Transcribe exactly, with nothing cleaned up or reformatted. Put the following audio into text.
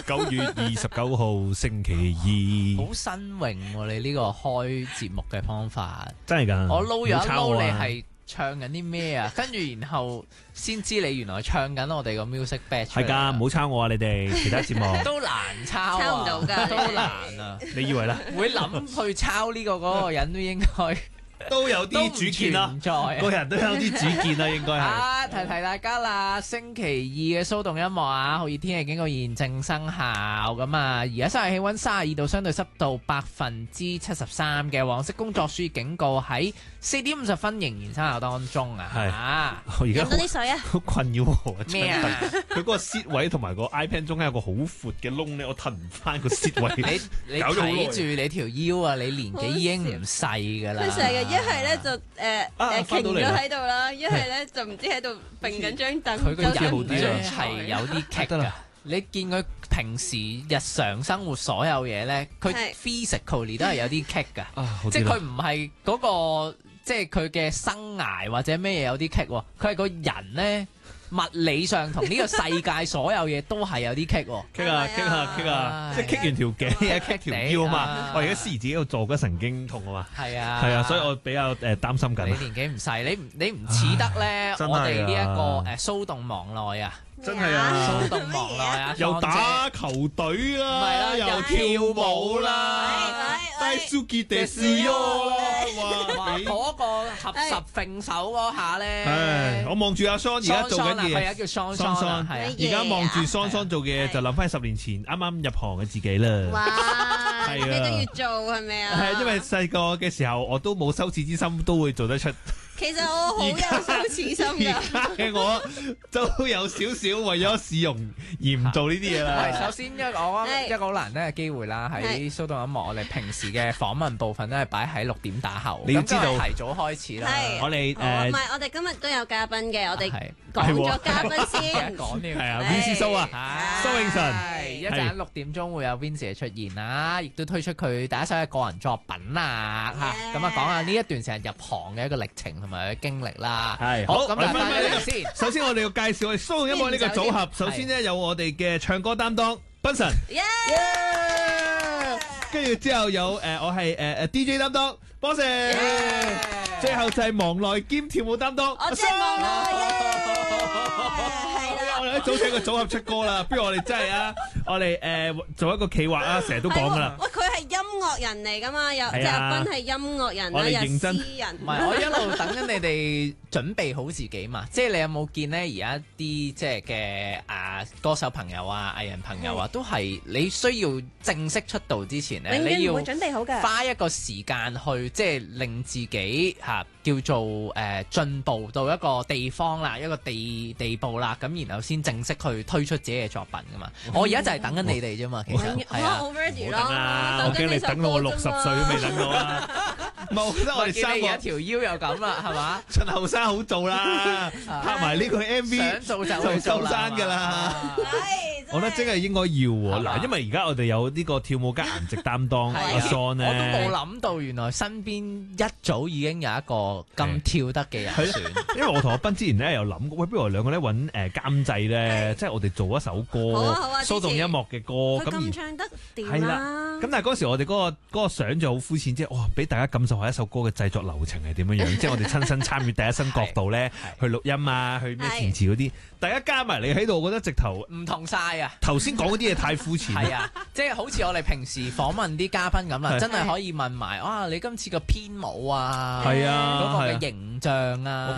九月二十九號星期二， 好新穎喎！你呢個開節目嘅方法， 真係㗎。 我撈咗一撈， 唔好抄我啊你係唱緊啲咩啊？跟住然後先知你原來唱緊我哋個 music batch。 係㗎，唔好抄我啊！你哋其他節目都難抄啊， 抄唔到㗎都難啊！ 你以為啦？ 會諗去抄呢個嗰個人都應該。 都有啲主見啦，個人都有啲主見啦，應該係。 啊，提提大家啦，星期二嘅騷動音樂啊，酷熱天氣警告現正生效咁啊！而家室外氣溫三十二度，相對濕度百分之七十三嘅黃色工作暑熱警告喺四點五十分仍然生效當中啊！ 係啊， 我而家飲多啲水啊！ 好困擾我啊！ 咩啊？ 佢嗰個 seat 位同埋個 iPad 中間有個好闊嘅窿咧，我騰唔翻個 seat 位。 你你搞咗好耐睇住你條腰啊！你年紀已經唔細㗎啦。 佢成日一係咧就誒啊誒停咗返到嚟啦喺度啦，一係咧就唔知喺度並緊張凳。 佢個好似好人咧啲啊係有啲棘㗎得啦。 你見佢平時日常生活所有嘢咧，佢係 physically 都係有啲棘㗎。 啊，好啲啦即係佢唔係嗰個，即係佢嘅生涯或者咩嘢有啲棘喎，佢係個人咧物理上同呢個世界所有嘢都係有啲棘喎。 棘啊棘啊棘啊！即係棘完條頸，又棘條腰啊嘛。我而家思怡自己有坐骨神經痛啊嘛。 係啊， 係啊，所以我比較誒擔心緊你啊。 年紀唔細，你唔你唔似得咧， 真係啊我哋呢一個誒騷動網內啊， 真係啊騷動網內啊， 又打球隊唔係啦啦，又又跳舞喂啦， 喂喂低 Suki 迪斯喲啦， 哇哇！俾嗰個合十揈手嗰下咧， 唉，我望住阿 Son 而家做緊佢有嘢， 叫桑桑桑啊， 桑係啊。 而家望住 Son Son 做嘅嘢， 係就諗翻十年前啱啱入行嘅自己啦。 哇！ 係啊你都要做係咪啊？ 係因為細個嘅時候，我都冇羞恥之心，都會做得出。 其實我好有羞恥心而㗎。 家嘅我都有少少為咗市容而唔做呢啲嘢係，首啦。 先一個我係一個好難得嘅機會啦，喺係騷動音樂，我哋平時嘅訪問部分都係擺喺六點打後， 你要知道咁今日提早開始啦。 係我哋好唔誒係，我哋今日都有嘉賓嘅，我哋係講咗嘉賓而家先。 講呢個係啊係 ，Vincy 蘇啊， 係蘇永晨係一陣六點鐘會有 Vincy 出現啦，亦都推出佢第一首嘅個人作品啊嚇， Yeah 咁啊講下呢一段時間入行嘅一個歷程同埋佢嘅經歷啦。 係好，咁我哋啊翻翻返呢個嚟先。 首先我哋要介紹我哋騷動音樂呢個組合。首先咧有我哋嘅唱歌擔當 Benson， 耶！ 跟住之後有誒我係誒誒 D J 擔當 Boss，最後就係忙內兼跳舞擔當我真係望啦，耶！係啦。 我哋一組成一個組合出歌啦，不如我哋真係啊，我哋誒做一個企劃啊，成日都講噶啦。 喂，佢係音樂人嚟噶嘛？有即係係啊阿斌係音樂人我啦，又哋認真詩人。 唔係，我一路等緊你哋準備好自己嘛。即係你有冇見咧？而家啲即係嘅啊歌手朋友啊、藝人朋友啊，都係你需要正式出道之前咧，你要永遠唔會準備好㗎。 花一個時間去即係令自己嚇、啊、叫做誒進步到一個地方啦，一個地地步啦，咁然後先正式去推出自己嘅作品噶嘛。我而家就係等緊你哋啫嘛，其實永遠係啊。 我 ready 唔好等啦， 咯， 我驚你等到我六十歲都未等到啊！唔係，我覺得我哋三見你而家個條腰又咁啦，係嘛？ 趁後生好做啦，拍埋呢個 M V 想做就就去做收生㗎啦。 啦。 我覺得真係應該要喎， 係嘛嗱，因為而家我哋有呢個跳舞加顏值擔當係啊阿 Son 我都咧冇，諗到，原來身邊一早已經有一個咁跳得嘅人係選。 因為我同阿斌之前咧有諗過，喂，不如我哋兩個咧揾誒監製咧，即係我哋做一首歌好啊好啊騷動音樂嘅歌， 佢咁然咁唱得掂係啦啦。咁但係嗰時我哋嗰個嗰個想像好膚淺，即係哇，俾大家感受下一首歌嘅製作流程係點樣樣，即係我哋親身參與第一身角度咧，去錄音啊，去咩填詞嗰啲，大家加埋你喺度，我覺得直頭唔同晒啊！ 頭先講嗰啲嘢太膚淺。 係啊，即係好似我哋平時訪問啲嘉賓咁啦， 係真係可以問埋哇，你今次個編舞啊， 係啊嗰個係啊嘅形象啊，